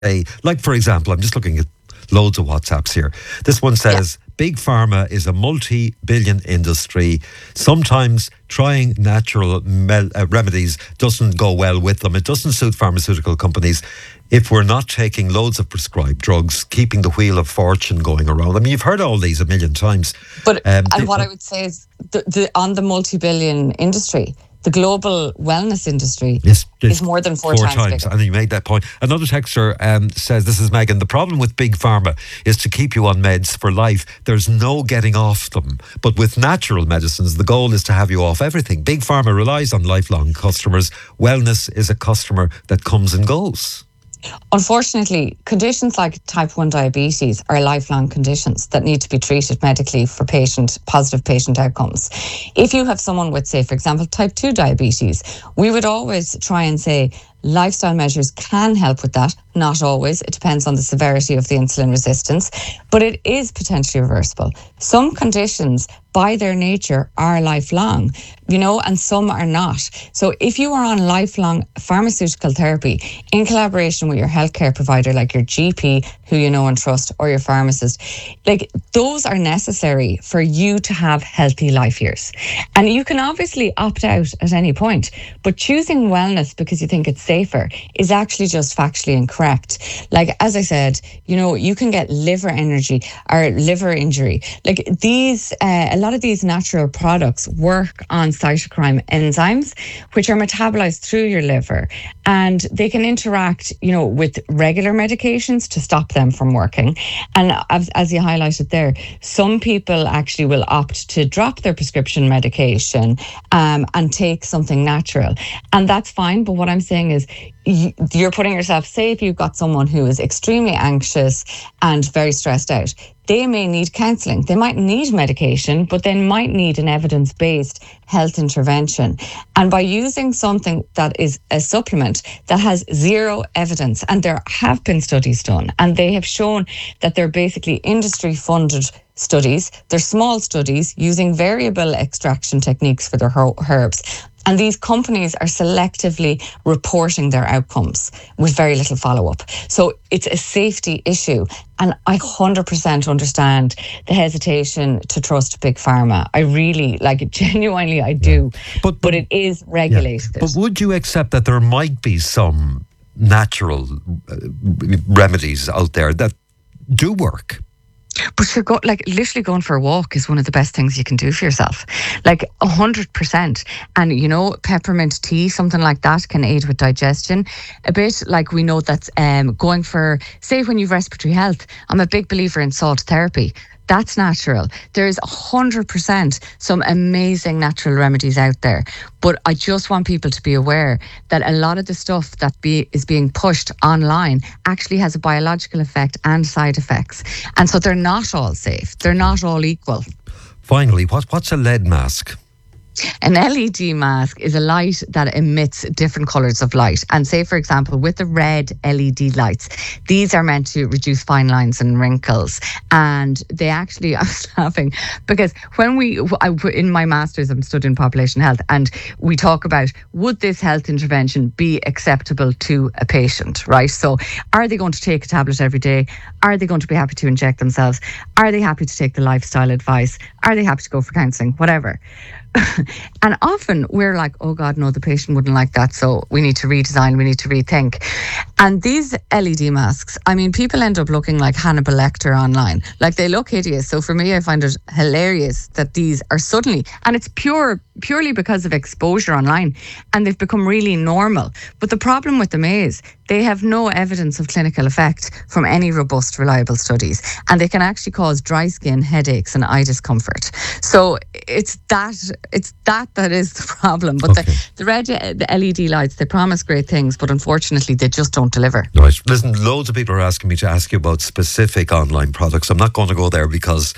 like, for example, I'm just looking at loads of WhatsApps here. This one says, Big Pharma is a multi-billion industry. Sometimes trying natural remedies doesn't go well with them. It doesn't suit pharmaceutical companies if we're not taking loads of prescribed drugs, keeping the wheel of fortune going around. I mean, you've heard all these a million times. But and what I would say is, on the multi-billion industry, the global wellness industry is more than four times bigger. And you made that point. Another texter says, this is Megan, the problem with Big Pharma is to keep you on meds for life. There's no getting off them. But with natural medicines, the goal is to have you off everything. Big Pharma relies on lifelong customers. Wellness is a customer that comes and goes. Unfortunately, conditions like type 1 diabetes are lifelong conditions that need to be treated medically for positive patient outcomes. If you have someone with, say, for example, type 2 diabetes, we would always try and say lifestyle measures can help with that. Not always. It depends on the severity of the insulin resistance, but it is potentially reversible. Some conditions, by their nature, are lifelong, and some are not. So if you are on lifelong pharmaceutical therapy in collaboration with your healthcare provider, like your GP, who you know and trust, or your pharmacist, like those are necessary for you to have healthy life years. And you can obviously opt out at any point, but choosing wellness because you think it's safer is actually just factually incorrect. Like, as I said, you can get liver injury. Like these, a lot of these natural products work on cytochrome enzymes, which are metabolized through your liver, and they can interact, with regular medications to stop them from working. And as you highlighted there, some people actually will opt to drop their prescription medication and take something natural, and that's fine. But what I'm saying is, you're putting yourself, say if you've got someone who is extremely anxious and very stressed out, they may need counselling. They might need medication, but they might need an evidence-based health intervention. And by using something that is a supplement that has zero evidence, and there have been studies done, and they have shown that they're basically industry-funded studies. They're small studies using variable extraction techniques for their herbs. And these companies are selectively reporting their outcomes with very little follow-up. So it's a safety issue. And I 100% understand the hesitation to trust Big Pharma. I really, genuinely I do. But it is regulated. But would you accept that there might be some natural remedies out there that do work? But you're literally going for a walk is one of the best things you can do for yourself. 100%. And, peppermint tea, something like that can aid with digestion. A bit like we know that's going for, say when you've respiratory health, I'm a big believer in salt therapy. That's natural. There's 100% some amazing natural remedies out there. But I just want people to be aware that a lot of the stuff that is being pushed online actually has a biological effect and side effects. And so they're not all safe. They're not all equal. Finally, what's a lead mask? An LED mask is a light that emits different colours of light. And say, for example, with the red LED lights, these are meant to reduce fine lines and wrinkles. And they actually, I was laughing because in my master's, I'm studying population health, and we talk about, would this health intervention be acceptable to a patient, right? So are they going to take a tablet every day? Are they going to be happy to inject themselves? Are they happy to take the lifestyle advice? Are they happy to go for counselling? Whatever. And often we're like, oh God, no, the patient wouldn't like that, so we need to redesign, we need to rethink. And these LED masks, I mean, people end up looking like Hannibal Lecter online. They look hideous. So for me, I find it hilarious that these are suddenly, and it's purely because of exposure online, and they've become really normal. But the problem with them is they have no evidence of clinical effect from any robust, reliable studies, and they can actually cause dry skin, headaches, and eye discomfort. So it's that is the problem. But the LED lights, they promise great things, but unfortunately they just don't deliver. Right. Listen, loads of people are asking me to ask you about specific online products. I'm not going to go there because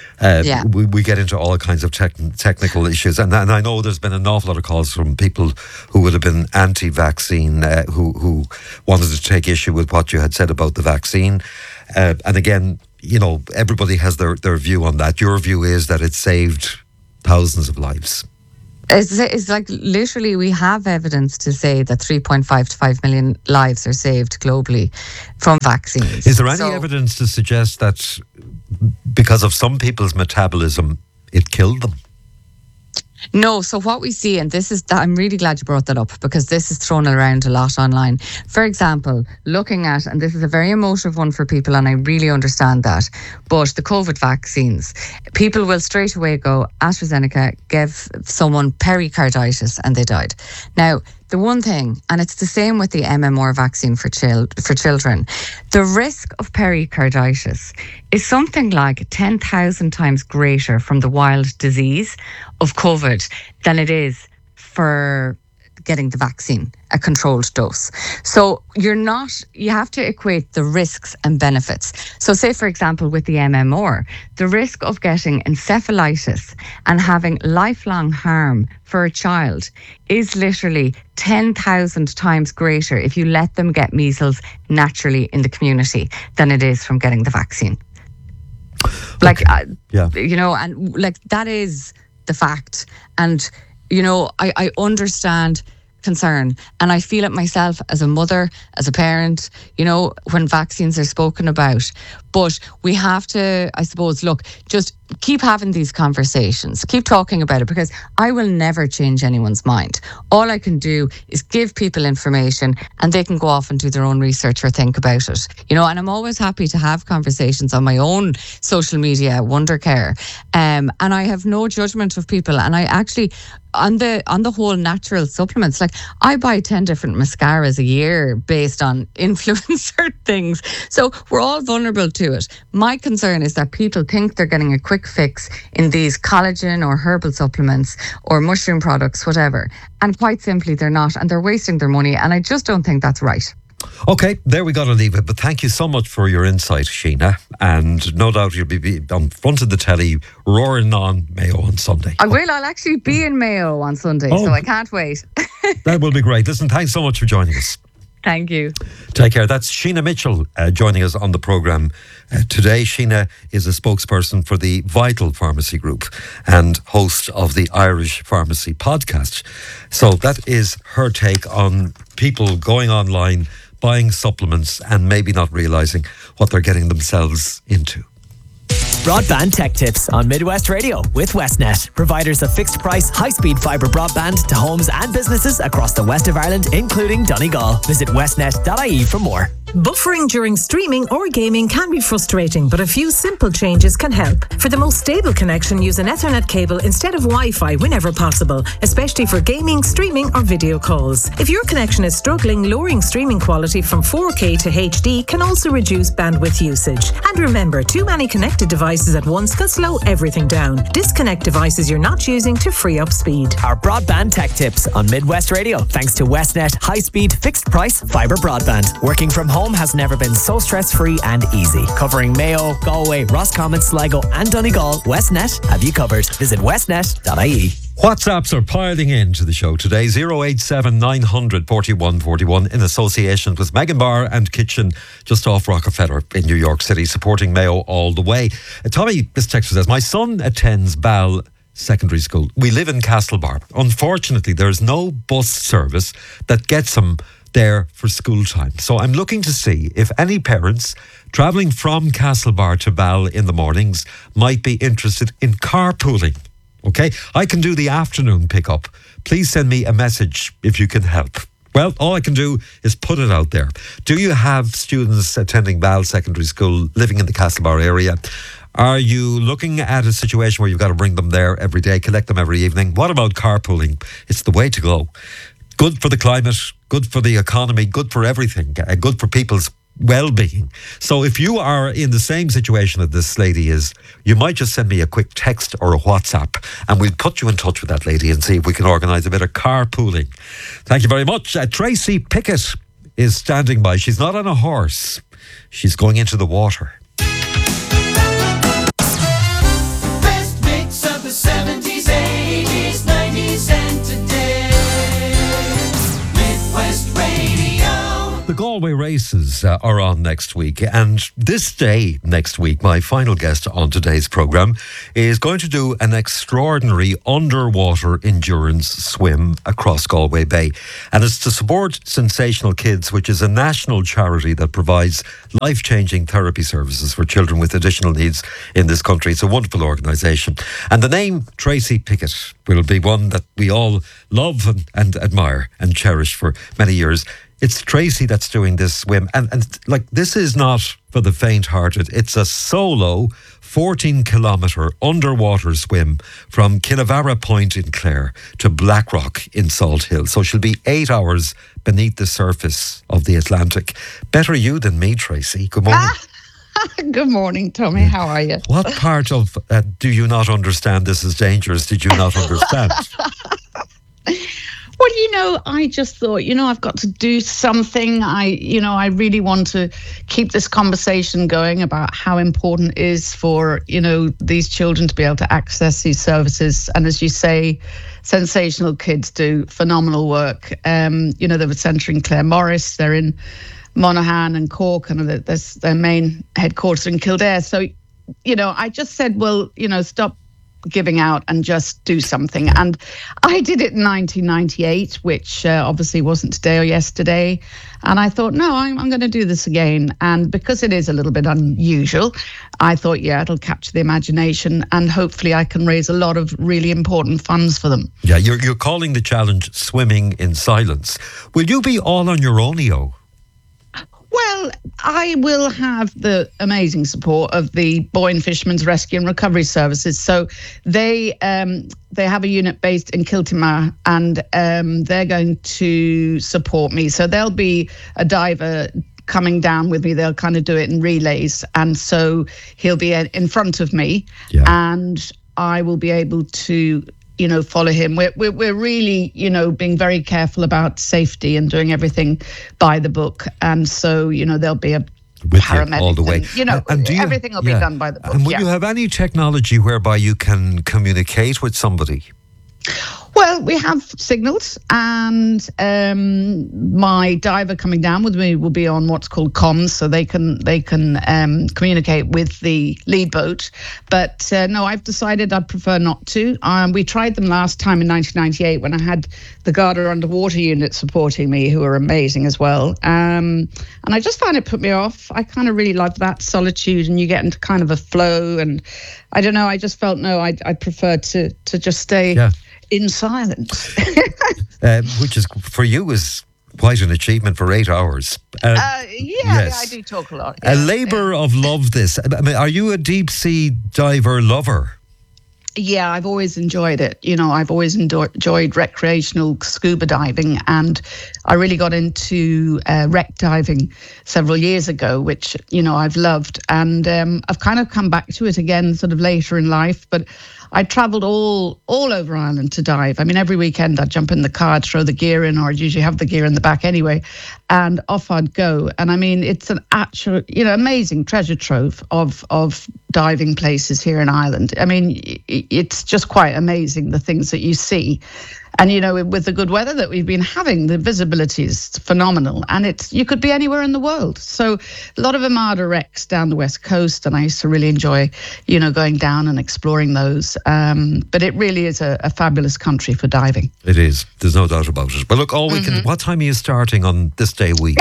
we get into all kinds of technical issues, and I know there's been an awful lot of calls from people who would have been anti-vaccine, who wanted to take issue with what you had said about the vaccine. And again, everybody has their view on that. Your view is that it saved thousands of lives. It's like literally we have evidence to say that 3.5 to 5 million lives are saved globally from vaccines. Is there any evidence to suggest that because of some people's metabolism, it killed them? No, so what we see, and this is, I'm really glad you brought that up because this is thrown around a lot online. For example, looking at, and this is a very emotive one for people, and I really understand that, but the COVID vaccines, people will straight away go, AstraZeneca gave someone pericarditis and they died. Now, the one thing, and it's the same with the MMR vaccine for children, the risk of pericarditis is something like 10,000 times greater from the wild disease of COVID than it is for getting the vaccine, a controlled dose. So you have to equate the risks and benefits. So say, for example, with the MMR, the risk of getting encephalitis and having lifelong harm for a child is literally 10,000 times greater if you let them get measles naturally in the community than it is from getting the vaccine. Like, you know, and like that is the fact. And, you know, I understand concern, and I feel it myself as a mother, as a parent, you know, when vaccines are spoken about. But we have to, I suppose, look, just keep having these conversations, keep talking about it, because I will never change anyone's mind. All I can do is give people information and they can go off and do their own research or think about it. You know, and I'm always happy to have conversations on my own social media, Wondercare. And I have no judgment of people. And I actually, on the whole natural supplements, like I buy 10 different mascaras a year based on influencer things. So we're all vulnerable to it. My concern is that people think they're getting a quick fix in these collagen or herbal supplements or mushroom products, whatever. And quite simply, they're not, and they're wasting their money. And I just don't think that's right. Okay, there we got to leave it. But thank you so much for your insight, Sheena. And no doubt you'll be on front of the telly roaring on Mayo on Sunday. I will. I'll actually be in Mayo on Sunday, so I can't wait. That will be great. Listen, thanks so much for joining us. Thank you. Take care. That's Sheena Mitchell joining us on the programme today. Sheena is a spokesperson for the Vital Pharmacy Group and host of the Irish Pharmacy podcast. So that is her take on people going online, buying supplements and maybe not realising what they're getting themselves into. Broadband Tech Tips on Midwest Radio with Westnet, providers of fixed price, high-speed fibre broadband to homes and businesses across the west of Ireland, including Donegal. Visit westnet.ie for more. Buffering during streaming or gaming can be frustrating, but a few simple changes can help. For the most stable connection, use an Ethernet cable instead of Wi-Fi whenever possible, especially for gaming, streaming or video calls. If your connection is struggling, lowering streaming quality from 4K to HD can also reduce bandwidth usage. And remember, too many connected devices at once can slow everything down. Disconnect devices you're not using to free up speed. Our Broadband Tech Tips on Midwest Radio, thanks to Westnet high-speed, fixed-price fibre broadband. Working from home has never been so stress-free and easy. Covering Mayo, Galway, Roscommon, Sligo and Donegal, Westnet have you covered. Visit westnet.ie. WhatsApps are piling into the show today. 087 900 41 41 in association with Megan Bar and Kitchen just off Rockefeller in New York City, supporting Mayo all the way. Tommy, this text says, my son attends Ball Secondary School. We live in Castlebar. Unfortunately, there is no bus service that gets him there for school time. So I'm looking to see if any parents travelling from Castlebar to Ball in the mornings might be interested in carpooling. Okay, I can do the afternoon pickup. Please send me a message if you can help. Well, all I can do is put it out there. Do you have students attending Ball Secondary School living in the Castlebar area? Are you looking at a situation where you've got to bring them there every day, collect them every evening? What about carpooling? It's the way to go. Good for the climate, good for the economy, good for everything, good for people's well-being. So if you are in the same situation that this lady is, you might just send me a quick text or a WhatsApp and we'll put you in touch with that lady and see if we can organise a bit of carpooling. Thank you very much. Tracy Pickett is standing by. She's not on a horse. She's going into the water. Best mix of the 70s, 80s, 90s and today. Midwest Radio. The Galway Galway races are on next week, and this day next week, my final guest on today's programme is going to do an extraordinary underwater endurance swim across Galway Bay. And it's to support Sensational Kids, which is a national charity that provides life-changing therapy services for children with additional needs in this country. It's a wonderful organisation. And the name Tracy Pickett will be one that we all love and admire and cherish for many years. It's Tracy that's doing this swim. And like, this is not for the faint-hearted. It's a solo 14-kilometre underwater swim from Killavara Point in Clare to Blackrock in Salt Hill. So she'll be 8 hours beneath the surface of the Atlantic. Better you than me, Tracy. Good morning. Good morning, Tommy. How are you? What part of do you not understand this is dangerous did you not understand? Well, I just thought, I've got to do something. I really want to keep this conversation going about how important it is for, these children to be able to access these services. And as you say, Sensational Kids do phenomenal work. They were centering Clare Morris. They're in Monaghan and Cork, and there's their main headquarters in Kildare. So, I just said, well, stop giving out and just do something. And I did it in 1998, which obviously wasn't today or yesterday. And I thought, no, I'm going to do this again. And because it is a little bit unusual, I thought, yeah, it'll capture the imagination and hopefully I can raise a lot of really important funds for them. Yeah, you're calling the challenge Swimming in Silence. Will you be all on your own, EO? Well, I will have the amazing support of the Boyne Fishermen's Rescue and Recovery Services. So they have a unit based in Kiltimagh, and they're going to support me. So there'll be a diver coming down with me. They'll kind of do it in relays, and so he'll be in front of me, and I will be able to follow him. We're really, being very careful about safety and doing everything by the book. And so, there'll be a paramedic all the way. And everything will be done by the book. And will you have any technology whereby you can communicate with somebody? Well, we have signals, and my diver coming down with me will be on what's called comms, so they can communicate with the lead boat. But no, I've decided I'd prefer not to. We tried them last time in 1998 when I had the Garda Underwater Unit supporting me, who are amazing as well. And I just found it put me off. I kind of really love that solitude, and you get into kind of a flow. And I don't know, I just felt I'd prefer to just stay. Yeah. In silence. Which is, for you, is quite an achievement for 8 hours. Yes. I do talk a lot. A labour of love, this. I mean, are you a deep sea diver lover? Yeah, I've always enjoyed it. I've always enjoyed recreational scuba diving, and I really got into wreck diving several years ago, which, I've loved. And I've kind of come back to it again sort of later in life, but I travelled all over Ireland to dive. I mean, every weekend I'd jump in the car, I'd throw the gear in, or I'd usually have the gear in the back anyway, and off I'd go. And I mean, it's an actual, amazing treasure trove of diving places here in Ireland. I mean, it's just quite amazing, the things that you see. And, with the good weather that we've been having, the visibility is phenomenal. And you could be anywhere in the world. So a lot of Armada wrecks down the West Coast, and I used to really enjoy, going down and exploring those. But it really is a fabulous country for diving. It is. There's no doubt about it. But look, all weekend, what time are you starting on this day week?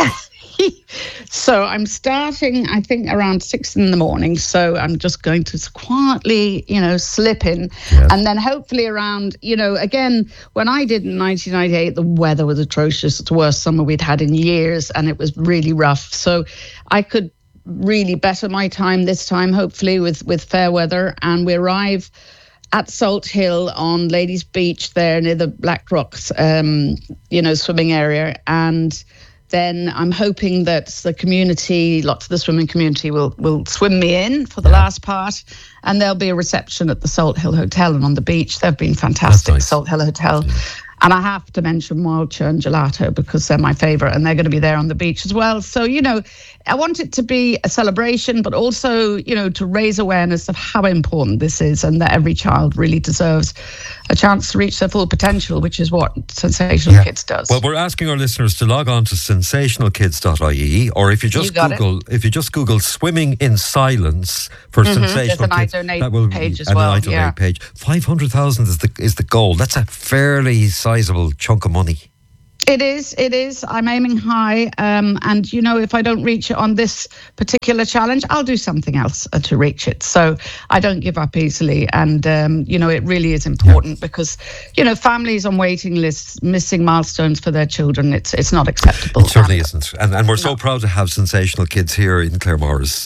So I'm starting, I think, around 6 a.m. So I'm just going to quietly, slip in. Yes. And then hopefully around, again, when I did in 1998, the weather was atrocious. It's the worst summer we'd had in years, and it was really rough. So I could really better my time this time, hopefully, with fair weather. And we arrive at Salt Hill on Ladies Beach there near the Black Rocks, swimming area. And then I'm hoping that the community, lots of the swimming community will swim me in for the last part, and there'll be a reception at the Salt Hill Hotel and on the beach. They've been fantastic, nice. Salt Hill Hotel. Yeah. And I have to mention Wildshire and Gelato because they're my favourite, and they're going to be there on the beach as well. So, I want it to be a celebration, but also, to raise awareness of how important this is and that every child really deserves a chance to reach their full potential, which is what Sensational Kids does. Well, we're asking our listeners to log on to sensationalkids.ie, or if you just Google swimming in silence for Sensational There's Kids, an I that Donate page as well. An I Donate page. 500,000 is the goal. That's a fairly sizable chunk of money. It is. I'm aiming high. And, if I don't reach it on this particular challenge, I'll do something else to reach it. So I don't give up easily. And, it really is important because, families on waiting lists missing milestones for their children, it's not acceptable. It certainly isn't. And we're so proud to have Sensational Kids here in Claremorris.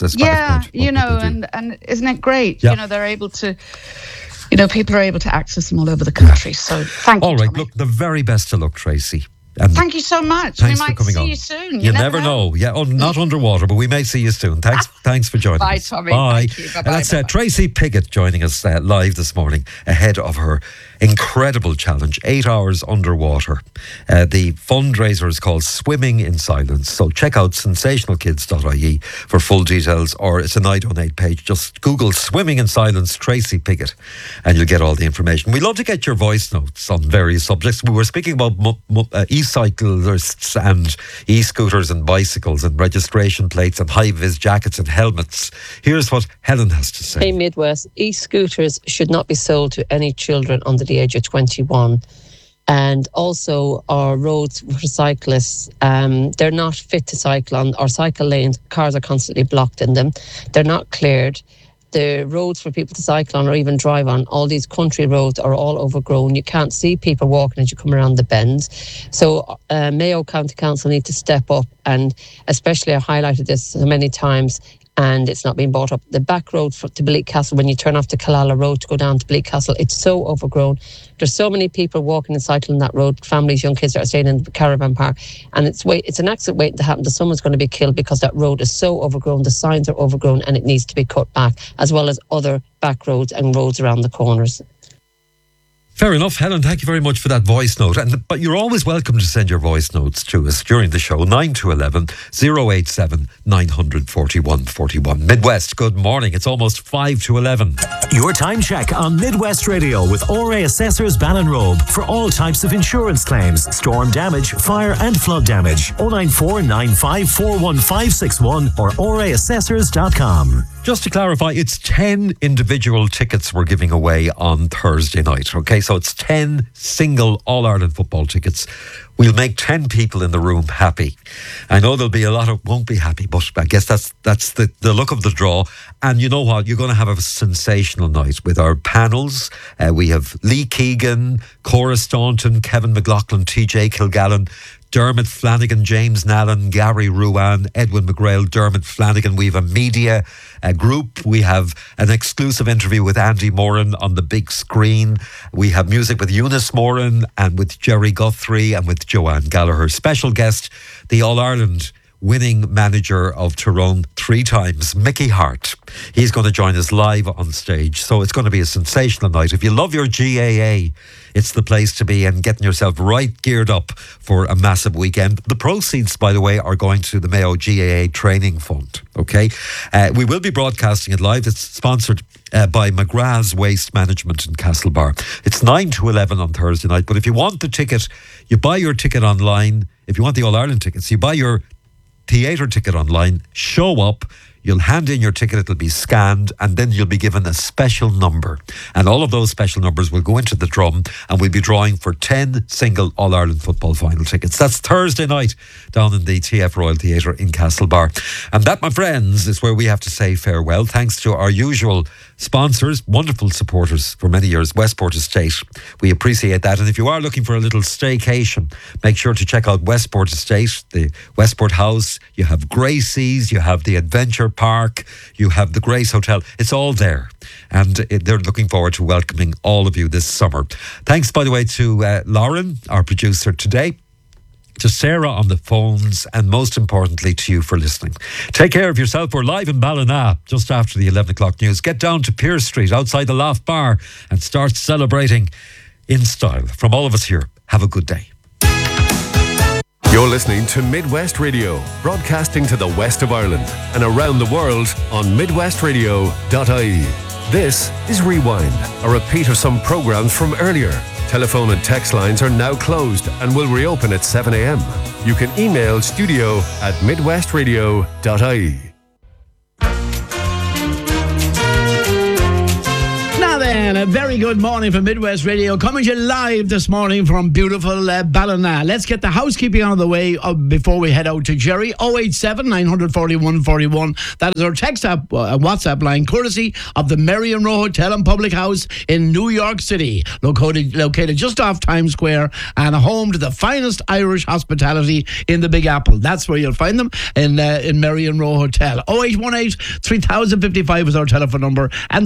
And isn't it great? Yeah. They're able to... people are able to access them all over the country. So thank you, All right, Tommy. look, the very best of luck, Tracy. And thank you so much. Thanks We might for coming see on. you soon. You never know. Yeah, not underwater, but we may see you soon. Thanks for joining Bye, us. Tommy. Bye. Thank you. Bye-bye. And that's Bye-bye. Tracy Piggott joining us live this morning ahead of her incredible challenge, 8 hours underwater. The fundraiser is called Swimming in Silence. So check out sensationalkids.ie for full details, or it's an I Donate page. Just Google Swimming in Silence Tracy Piggott and you'll get all the information. We'd love to get your voice notes on various subjects. We were speaking about e-cyclists and e-scooters and bicycles and registration plates and high-vis jackets and helmets. Here's what Helen has to say. Hey Midwest, e-scooters should not be sold to any children under the age of 21. And also our roads for cyclists, they're not fit to cycle on. Our cycle lanes, cars are constantly blocked in them. They're not cleared. The roads for people to cycle on or even drive on, all these country roads are all overgrown. You can't see people walking as you come around the bends. So Mayo County Council need to step up, and especially I highlighted this so many times and it's not being brought up. The back road to Bleak Castle, when you turn off to Killala Road to go down to Bleak Castle, it's so overgrown. There's so many people walking and cycling that road, families, young kids that are staying in the caravan park, and it's an accident waiting to happen that someone's going to be killed because that road is so overgrown, the signs are overgrown, and it needs to be cut back, as well as other back roads and roads around the corners. Fair enough, Helen. Thank you very much for that voice note. But you're always welcome to send your voice notes to us during the show. 9 to 11 087 941 41. Midwest, good morning. It's almost 5 to 11. Your time check on Midwest Radio with ORA Assessors Ballinrobe for all types of insurance claims, storm damage, fire and flood damage. 094 95 41561 or oraassessors.com. Just to clarify, it's 10 individual tickets we're giving away on Thursday night. Okay, so it's 10 single All-Ireland football tickets. We'll make 10 people in the room happy. I know there'll be a lot of won't be happy, but I guess that's the look of the draw. And you know what? You're going to have a sensational night with our panels. We have Lee Keegan, Cora Staunton, Kevin McLaughlin, TJ Kilgallen, Dermot Flanagan, James Nallen, Gary Ruan, Edwin McGrail, Dermot Flanagan. We have a media group. We have an exclusive interview with Andy Moran on the big screen. We have music with Eunice Moran and with Jerry Guthrie and with Joanne Gallagher. Special guest, the All-Ireland winning manager of Tyrone 3 times, Mickey Hart. He's going to join us live on stage. So it's going to be a sensational night. If you love your GAA, it's the place to be, and getting yourself right geared up for a massive weekend. The proceeds, by the way, are going to the Mayo GAA Training Fund. Okay? We will be broadcasting it live. It's sponsored by McGrath's Waste Management in Castlebar. It's 9 to 11 on Thursday night. But if you want the ticket, you buy your ticket online. If you want the All-Ireland tickets, you buy your theatre ticket online, show up, you'll hand in your ticket, it'll be scanned, and then you'll be given a special number. And all of those special numbers will go into the drum, and we'll be drawing for 10 single All-Ireland football final tickets. That's Thursday night down in the TF Royal Theatre in Castlebar. And that, my friends, is where we have to say farewell. Thanks to our usual sponsors, wonderful supporters for many years, Westport Estate. We appreciate that. And if you are looking for a little staycation, make sure to check out Westport Estate, the Westport House. You have Gracie's, you have the Adventure Park, you have the Grace Hotel. It's all there. And they're looking forward to welcoming all of you this summer. Thanks, by the way, to Lauren, our producer today, to Sarah on the phones, and most importantly to you for listening. Take care of yourself. We're live in Ballina just after the 11 o'clock news. Get down to Pierce Street outside the Loft Bar and start celebrating in style. From all of us here, Have a good day. You're listening to Midwest Radio, broadcasting to the west of Ireland and around the world on midwestradio.ie. This is Rewind, a repeat of some programs from earlier. Telephone and text lines are now closed and will reopen at 7 a.m. You can email studio@midwestradio.ie. Now then, a very good morning from Midwest Radio, coming to you live this morning from beautiful Ballina. Let's get the housekeeping out of the way before we head out to Jerry. 087 941 41. That is our text app, WhatsApp line, courtesy of the Mary and Roe Hotel and Public House in New York City, located just off Times Square and home to the finest Irish hospitality in the Big Apple. That's where you'll find them, in Mary and Roe Hotel. 0818 3055 is our telephone number, and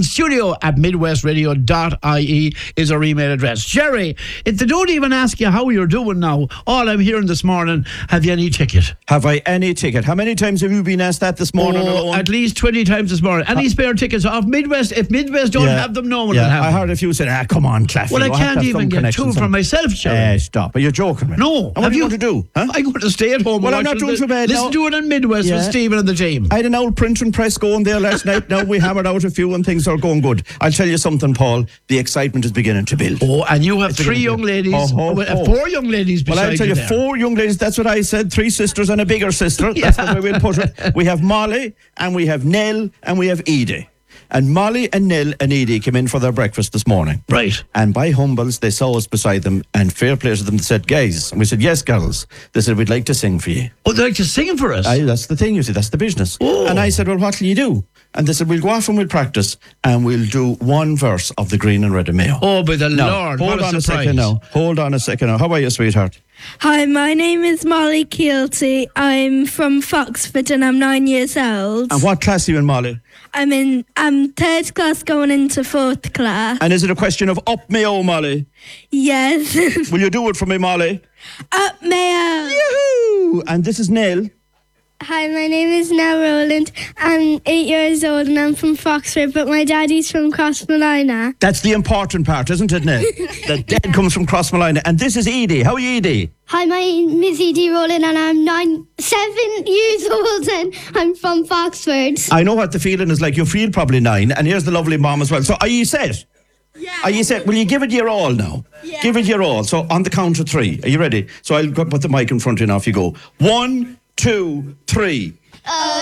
studio@midwestradio.ie is our email address. Jerry, if they don't even ask you how you're doing now, all I'm hearing this morning, have you any ticket? Have I any ticket? How many times have you been asked that this morning? At least 20 times this morning. Any spare tickets off Midwest? If Midwest don't have them, no one will have them. I heard a few say, come on, Claffy. Well, I can't even get two for myself, Jerry. Stop. Are you joking? No. And what are you going to do? Huh? I'm going to stay at home. Well, I'm not doing so bad. Listen to it on Midwest with Stephen and the team. I had an old print and press going there last night. Now we hammered out a few and things are going good. I'll tell you something, Paul. The excitement is beginning to build. Oh, and you have three young ladies. 4 young ladies beside you. Well, I'll tell you, 4 young ladies. That's what I said. 3 sisters and a bigger sister. That's the way we'll put it. We have Molly, and we have Nell, and we have Edie. And Molly and Nell and Edie came in for their breakfast this morning. Right. And by humbles, they saw us beside them, and fair play to them, they said, guys. And we said, yes, girls. They said, we'd like to sing for you. Oh, they'd like to sing for us? Aye, that's the thing, you see. That's the business. Oh. And I said, well, what will you do? And they said, we'll go off and we'll practice, and we'll do one verse of the Green and Red and Mayo. Oh, by the Lord, hold on a second now. Hold on a second now. How are you, sweetheart? Hi, my name is Molly Keelty. I'm from Foxford and I'm 9 years old. And what class are you in, Molly? I'm 3rd class going into 4th class. And is it a question of up Mayo, Molly? Yes. Will you do it for me, Molly? Up Mayo. Yoo-hoo! And this is Nell. Hi, my name is Nell Rowland. I'm 8 years old and I'm from Foxford, but my daddy's from Crossmolina. That's the important part, isn't it, Nell? The dad comes from Crossmolina. And this is Edie. How are you, Edie? Hi, my name is Edie Rowland and I'm 7 years old and I'm from Foxford. I know what the feeling is like. You feel probably 9. And here's the lovely mom as well. So are you set? Yeah. Are you set? Will you give it your all now? Yeah. Give it your all. So on the count of 3. Are you ready? So I'll put the mic in front of you and off you go. 1, 2, 3.